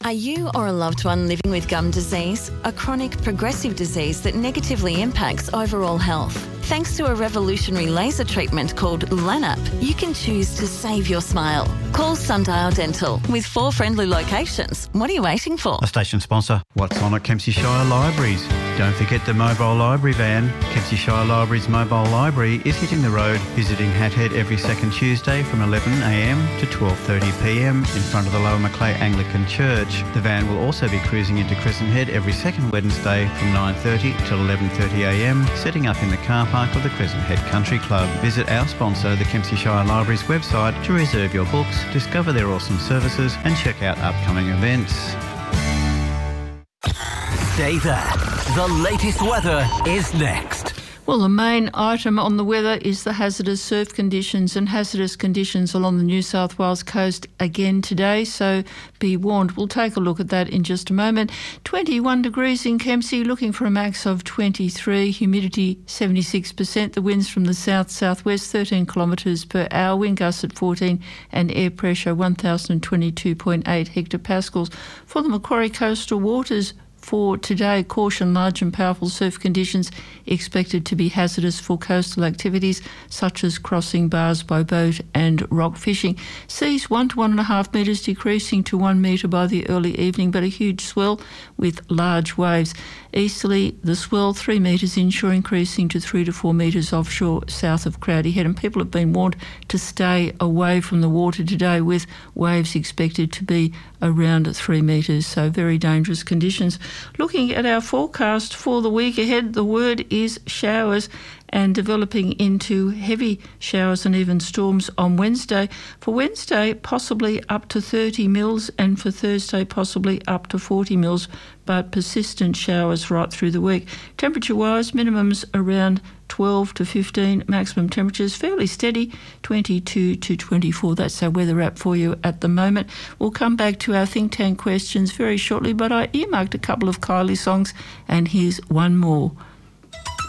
Are you or a loved one living with gum disease, a chronic progressive disease that negatively impacts overall health? Thanks to a revolutionary laser treatment called LANAP, you can choose to save your smile. Call Sundial Dental with 4 friendly locations. What are you waiting for? A station sponsor. What's on at Kempsey Shire Libraries? Don't forget the mobile library van. Kempsey Shire Libraries mobile library is hitting the road, visiting Hat Head every second Tuesday from 11am to 12:30pm in front of the Lower Macleay Anglican Church. The van will also be cruising into Crescent Head every second Wednesday from 9:30 till 11:30am, setting up in the car park of the Crescent Head Country Club. Visit our sponsor, the Kempsey Shire Libraries website to reserve your books, discover their awesome services and check out upcoming events. Stay there. The latest weather is next. Well, the main item on the weather is the hazardous surf conditions and hazardous conditions along the New South Wales coast again today, so be warned. We'll take a look at that in just a moment. 21 degrees in Kempsey, looking for a max of 23, humidity 76%, the winds from the south-southwest 13 kilometres per hour, wind gusts at 14 and air pressure 1022.8 hectopascals. For the Macquarie coastal waters, for today, caution, large and powerful surf conditions expected to be hazardous for coastal activities such as crossing bars by boat and rock fishing. Seas 1 to 1.5 metres, decreasing to 1 metre by the early evening, but a huge swell with large waves. Easterly, the swell 3 metres inshore, increasing to 3 to 4 metres offshore south of Crowdy Head. And people have been warned to stay away from the water today, with waves expected to be around 3 metres, so very dangerous conditions. Looking at our forecast for the week ahead, the word is showers and developing into heavy showers and even storms on Wednesday. For Wednesday, possibly up to 30 mils, and for Thursday, possibly up to 40 mils, but persistent showers right through the week. Temperature-wise, minimums around 12 to 15, maximum temperatures fairly steady, 22 to 24. That's our weather app for you at the moment. We'll come back to our think tank questions very shortly, but I earmarked a couple of Kylie songs, and here's one more.